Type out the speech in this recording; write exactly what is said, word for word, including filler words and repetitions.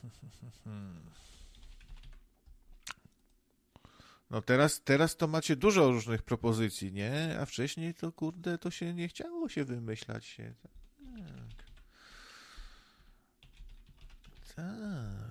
No teraz, teraz to macie dużo różnych propozycji, nie? A wcześniej to kurde, to się nie chciało się wymyślać się. Tak. Tak.